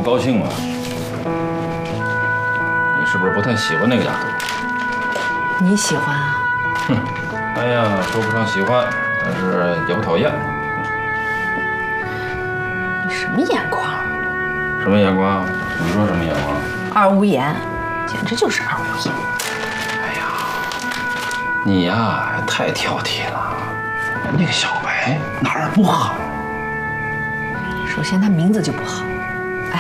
高兴吗？你是不是不太喜欢那个丫头？ 你喜欢啊？ 哼，哎呀，说不上喜欢，但是也不讨厌。 你什么眼光？ 什么眼光？你说什么眼光？ 二无言，简直就是二无言。 哎呀，你呀太挑剔了。那个小白哪儿不好？ 首先，他名字就不好。哎，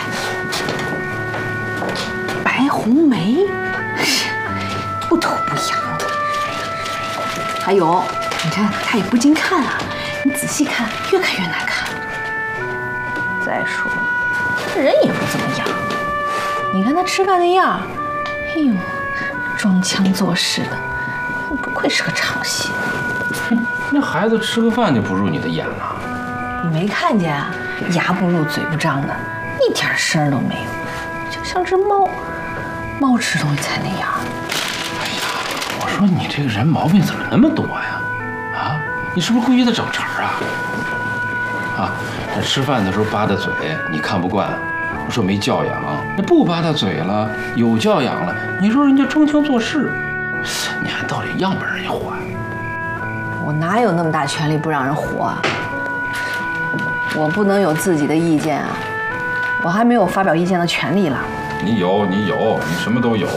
白红梅，不土不洋。还有，你看他也不经看啊，你仔细看，越看越难看。再说了，人也不怎么样。你看他吃饭的样，哎呦，装腔作势的，不愧是个唱戏。 哼，那孩子吃个饭就不入你的眼了？ 你没看见啊？牙不露嘴不张的，一点声都没有，就像只猫。猫吃东西才那样。 哎呀，我说你这个人毛病怎么那么多呀？啊，你是不是故意的找茬啊？啊，这吃饭的时候吧嗒嘴，你看不惯，我说没教养。那不吧嗒嘴了，有教养了，你说人家装腔作势，你还到底让不让人家活啊？ 我哪有那么大权利不让人活啊？我不能有自己的意见啊！我还没有发表意见的权利了。 你有，你什么都有。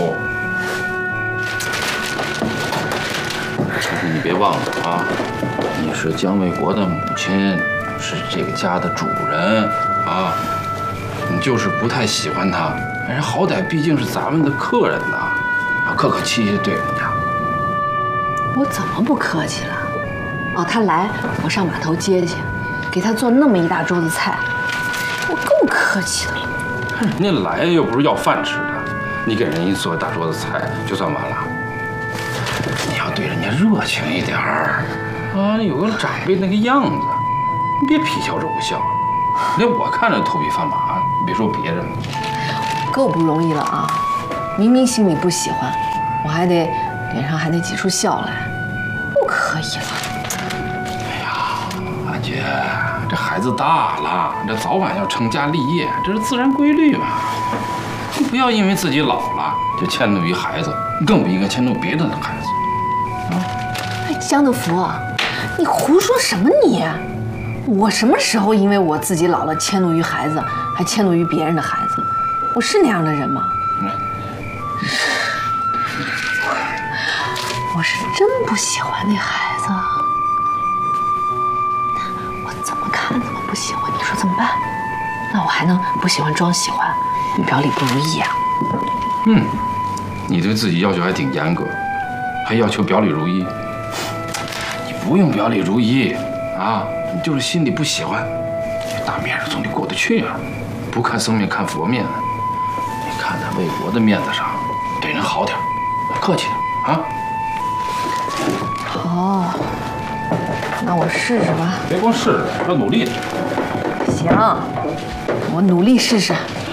可是你别忘了啊，你是姜卫国的母亲，是这个家的主人啊。你就是不太喜欢他，人好歹毕竟是咱们的客人呐，要客客气气对人家。 我怎么不客气了？哦，他来，我上码头接去，给他做那么一大桌子菜，我够客气的了。 人家来又不是要饭吃的，你给人家做大桌子菜就算完了。你要对人家热情一点儿啊，有个长辈那个样子，你别皮笑肉不笑。连我看着头皮发麻，你别说别人。 够不容易了啊！明明心里不喜欢，我还得脸上还得挤出笑来，不可以了。 哎呀，阿姐，这孩子大了，这早晚要成家立业，这是自然规律嘛。你不要因为自己老了就迁怒于孩子，更不应该迁怒别人的孩子。 哎，江德福，你胡说什么你？我什么时候因为我自己老了迁怒于孩子，还迁怒于别人的孩子？我是那样的人吗？我是真不喜欢那孩子，我怎么看怎么不喜欢，你说怎么办？那我还能不喜欢装喜欢，表里不如意啊？ 你对自己要求还挺严格，还要求表里如一。你不用表里如一啊，你就是心里不喜欢，大面上总得过得去啊，不看僧面看佛面。你看在魏国的面子上，对人好点，客气点啊。 哦，那我试试吧。 别光试试，要努力。 行，我努力试试。